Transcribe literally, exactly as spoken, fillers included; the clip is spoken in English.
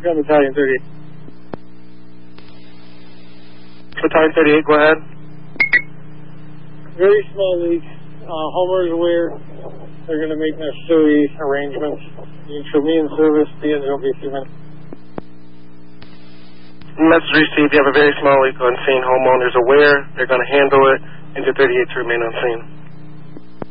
Got Battalion thirty-eight. Battalion thirty-eight, go ahead. Very small leak. Uh, homeowners aware. They're going to make necessary arrangements. You show me in service. The engine will be a few minutes. Message received. You have a very small leak on scene. Homeowners aware. They're going to handle it. Engine thirty-eight to remain on scene.